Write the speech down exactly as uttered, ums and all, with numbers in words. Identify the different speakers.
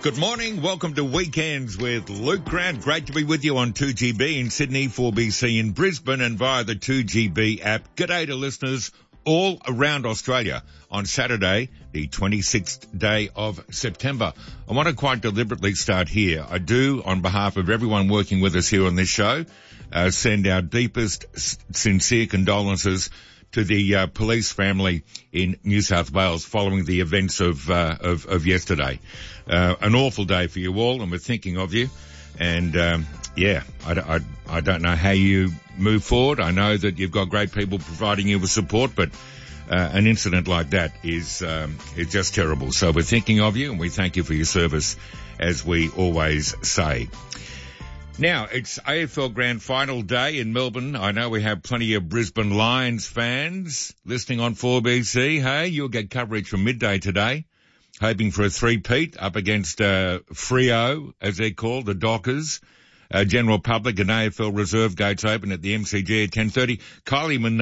Speaker 1: Good morning. Welcome to Weekends with Luke Grant. Great to be with you on two G B in Sydney, four B C in Brisbane and via the two G B app. G'day to listeners all around Australia on Saturday, the twenty-sixth day of September. I want to quite deliberately start here. I do, on behalf of everyone working with us here on this show, uh, send our deepest, s- sincere condolences to the uh, police family in New South Wales following the events of uh, of, of yesterday. Uh, an awful day for you all, and we're thinking of you. And um, yeah, I, I, I don't know how you move forward. I know that you've got great people providing you with support, but uh, an incident like that is um, is just terrible. So we're thinking of you, and we thank you for your service, as we always say. Now, it's A F L Grand Final day in Melbourne. I know we have plenty of Brisbane Lions fans listening on four B C. Hey, you'll get coverage from midday today, hoping for a three-peat up against uh, Freo, as they're called, the Dockers. Uh, general public and A F L reserve gates open at the M C G at ten thirty. Kylie Minogue